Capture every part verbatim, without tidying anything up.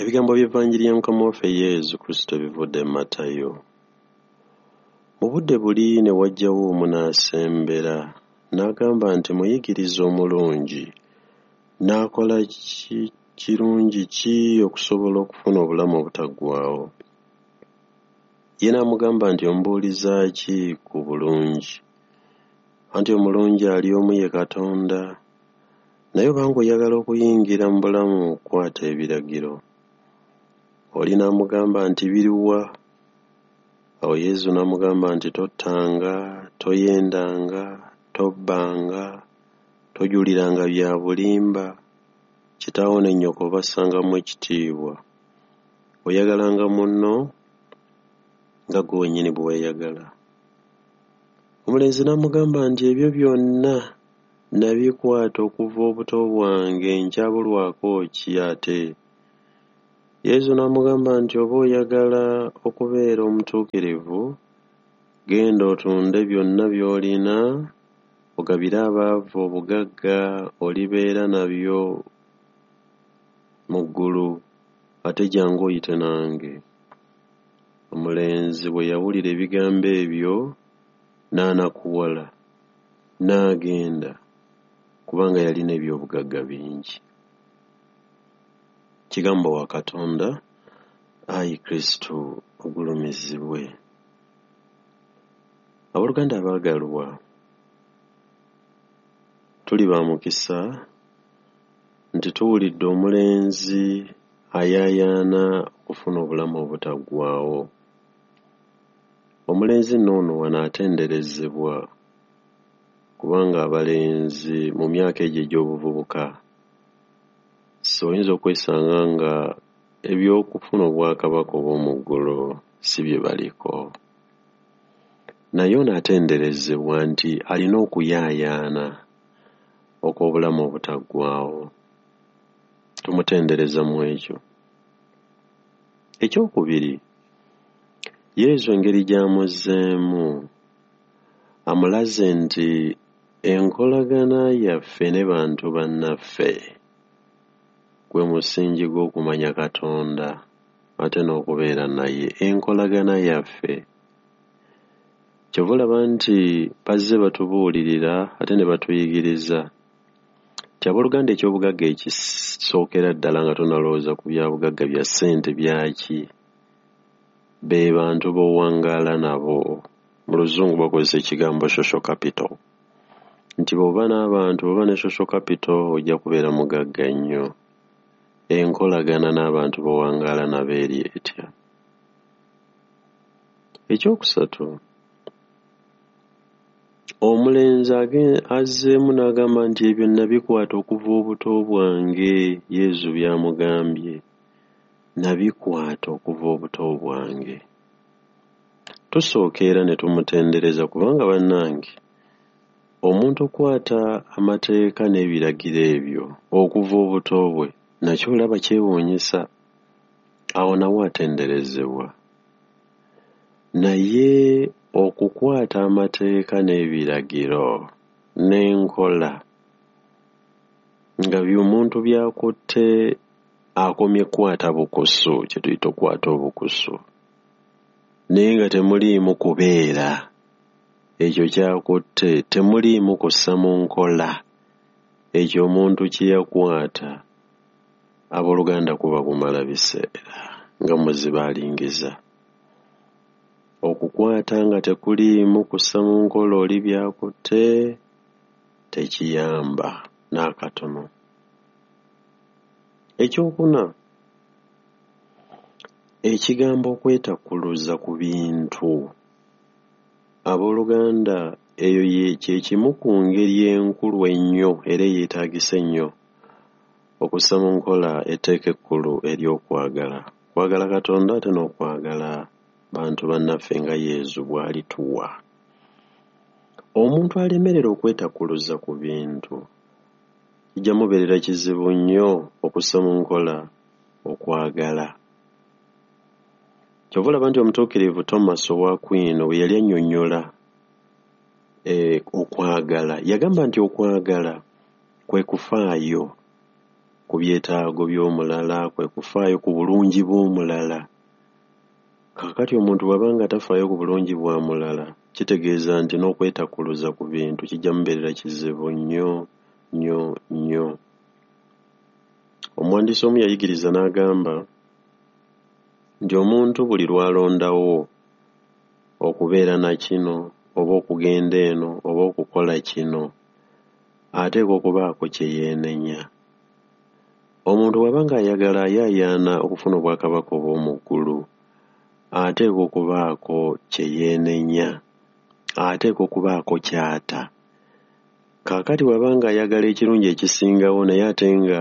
Ebigambo by'Evvanjiri ya Mukama waffe Yesu Kristo bivudde mu Matayo. Mu budde buli ne wajjawo omu n'asembera n'agamba nti muyigirize omulungi, n'akola ki kirungi ki okusobola okufuna obulamu obutaggwaawo? Ye n'amugamba nti ombuuliza ki ku bulungi? Anti omulungi ali omu ye Katonda. Naye obanga oyagala okuyingira mu bulamu kwata ebiragiro. Oli n'amugamba nti biruwa? Awo Yesu n'amugamba nti tottanga, toyendanga, tobbanga, tojuliranga bya bulimba, kitaawo ne nnyoko obassangamu ekitiibwa, oyagalanga munno nga ggwe wennyini bwe weeyagala. Omulenzi n'amugamba nti ebyo byonna nabikwata okuva obuto bwange, nkyabulwako ki ate? Yesu n'amugamba nti oba oyagala okubeera omutuukirivu, genda otunde byonna by'olina, ogabire abaavu obugagga, olibeera nabyo mu ggulu, ate jjangu oyite nange. Omulenzi bwe yawulira ebigambo ebyo n'anakuwala, n'agenda, kubanga yalina eby'obugagga bingi. Kigambo wa Katonda, ayi Kristo ogulumizibwe. Abooluganda abaagalwa, tuli ba mukisa nti tuwulidde omulenzi ayaayaana okufuna obulamu obutaggwaawo. Omulenzi n'ono wanaatenderezebwa, kubanga abalenzi mu myaka egyo egy'obuvubuka so oyinza okwesanga nga eby'okufuna obwakabaka obw'omu ggulu si bye baliko. Naye onaatenderezebwa nti alina okuyaayaana okw'obulamu obutaggwaawo. Tumutendereza mu ekyo. Ekyokubiri, Yesu engeri gy'amuzzeemu amulaze nti enkolagana yaffe ne bantu bannaffe gwe musingi gw'okumanya Katonda ate n'okubeera naye. Enkolagana yaffe. Kyova olaba nti bazze batubuulirira ate ne batuyigiriza nti abooluganda eky'obugagga ekisookera ddala nga tonalowooza ku bya bugagga bya ssente byaki, be bantu b'owangaala nabo. Mu Luzungu bakozesa ekigambo social capital, nti bw'oba n'abantu, bw'oba ne social capital ojja kubeera mugagga nnyo. Enkolagana n'abantu b'owangaala nabo eri etya. Ekyokusatu, omulenzi azzeemu n'agamba nti ebyo nabikwata okuva obuto bwange. Yesu by'amugambye, nabikwata okuva obuto bwange. Tusooka era ne tumutendereza, kubanga bannange, omuntu okwata amateeka n'ebiragiro ebyo okuva obuto bwe, nakyo olaba kyewuunyisa. Awo nawo atenderezebwa. Naye okukwata amateeka n'ebiragiro n'enkola nga by'omuntu by'akutte akomye kukwata bukusu, kye tuyita okukwata obukusu, naye nga temuliimu kubeera ekyo ky'akutte, temuliimu kussa mu nkola ekyo omuntu kye yakwata, abooluganda kuba kumala biseera nga muzibaalingiza. Okukwata nga tekuliimu kussa mu nkola oli byakutte tekiyamba n'akatono. Ekyokuna, ekigambo okwetakkuluza ku bintu. Abooluganda, eyo ye kye kimu ku ngeri enkulu ennyo era eyeetaagisa ennyo okussa mu nkola etteeka ekkulu ery'okwagala. Kwagala Katonda ate n'okwagala bantu bannaffe nga Yesu bw'alituwa. Omuntu alemerera okwetakkuluza ku bintu, kijja mubeerera kizibu nnyo okussa mu nkola okwagala. Kyova olaba nti omutuukirivu Thomas ow'Akwino bwe yali annyonnyola e, okwagala, yagamba nti okwagala kwe kufaayo ku byetaago by'omulala, kwe kufaayo ku bulungi bw'omulala. Kakati omuntu bw'abanga tafaayo ku bulungi bwa mulala, kitegeeza nti n'okwetakuluza ku bintu kijja mubeerera kizibu nnyo nnyo nnyo. Omuwandiisi omu yayigiriza n'agamba nti omuntu buli lwalondawo okubeera na kino oba okugenda eno oba okukola kino, ateekwa okubaako kye yeenenya. Omuntu bw'abanga ayagala ayaayaana okufuna obwakabaka obw'omu ggulu, ateekwa okubaako kye yeenenya, ateekwa okubaako ky'ata. Kaakati bw'abanga ayagala ekirungi ekisingawo naye ate nga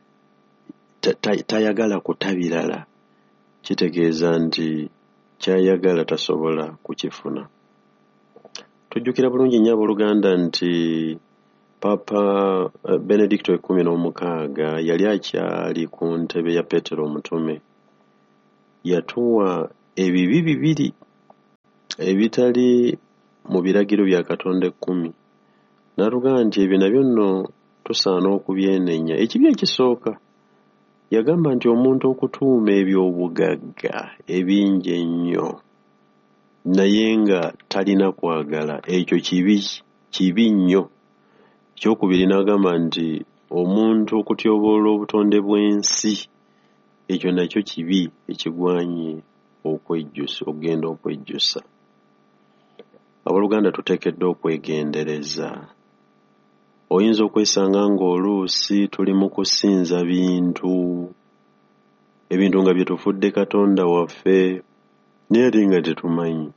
tayagala kutabirala, kitegeeza nti ky'ayagala tasobola kukifuna. Tujjukira bulungi nnyo abooluganda nti Papa Benedicto ekkumi n'omukaaga yali akyali ku ntebe ya Peetero omutume. Yatuwa ebibi bibiri ebitali mu biragiro bya Katonda ekkumi. N'atugamba nti ebyo nabyo nno tusaana okubyenenya. Ekibi ekisooka yagamba nti omuntu okutuuma eby'obugagga ebingi ennyo naye nga talina kwagala, ekyo kibi kibi nnyo. Ekyokubiri n'agamba nti omuntu okutyoboola obutonde bw'ensi, ekyo nakyo kibi ekigwanye okwejjusa, okugenda okwejjusa. Abooluganda tuteekeddwa okwegendereza. Oyinza okwesanga ng'oluusi tuli mu kusinza bintu, ebintu nga bye tufudde Katonda waffe, naye ate nga tetumanyi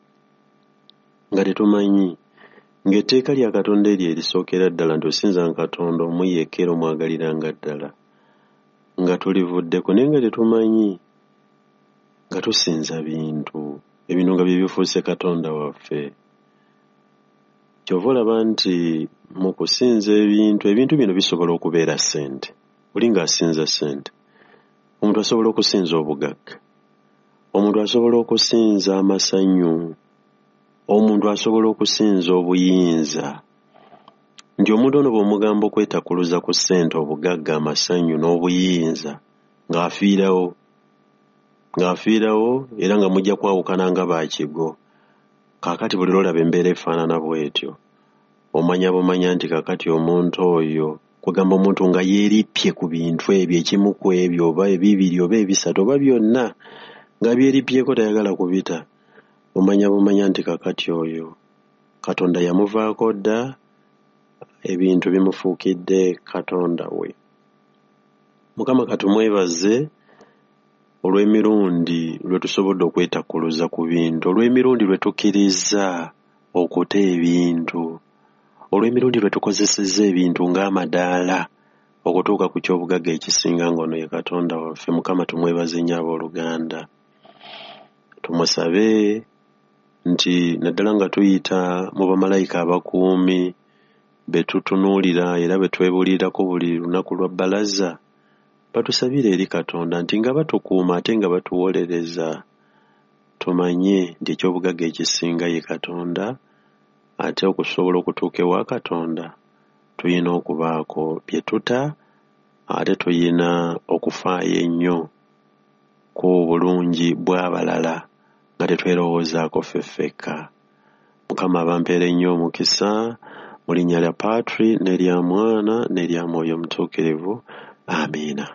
nga tetumanyi ng'etteeka lya Katonda eryo erisookera ddala nti osinzanga Katonda omu yekka era omwagaliranga ddala, nga tulivuddeko naye nga tetumanyi nga tusinza bintu, ebintu nga bye bifuuse Katonda waffe. Kyova olaba nti mu kusinza ebintu, ebintu bino bisobola okubeera ssente. Oli ng'asinza ssente, omuntu asobola okusinza obugagga, omuntu asobola okusinza amasanyu, omuntu asobola okusinza obuyinza. Nti omuntu ono bw'omugamba okwetakuluza ku ssente, obugagga, amasanyu n'obuyinza, ng'afiirawo ng'afiirawo era nga mujja kwawukana nga baakigo. Kaakati buli lwolaba embeera efaanana bw'etyo, omanya bumanya nti kaakati omuntu oyo, kugamba omuntu nga yeerippye ku bintu ebyo, ekimu ku ebyo oba ebibiri oba ebisatu oba byonna nga byerippyeko tayagala kubita, omanya bumanya nti kaakati oyo Katonda yamuvaako dda, ebintu bimufuukidde Katonda we. Mukama katumwebaze olw'emirundi lwe tusobodde okwetakuluza ku bintu, olw'emirundi lwe tukkiriza okuta ebintu, olw'emirundi lwe tukozesezza ebintu ng'amadaala okutuuka ku ky'obugagga ekisinga ng'ono ye Katonda waffe. Mukama tumwebaze nnyo abooluganda. Tumusabe nti naddala nga tuyita mu bamalayika abakuumi be tutunuulira era be twebuulirako buli lunaku lwa bbalaza, batusabire eri Katonda nti nga batukuuma ate nga batuwolereza, tumanye nti eky'obugagga ekisinga ye Katonda, ate okusobola okutuuka ewa Katonda tuyina okubaako bye tuta, ate tuyina okufaayo ennyo ku bulungi bw'abalala nga tetwerowoozaako ffe ffekka. Mukama abampeere nnyo omukisa mu linnya lya Patri n'erya Mwana n'erya Mwoyo Omutuukirivu. Amiina.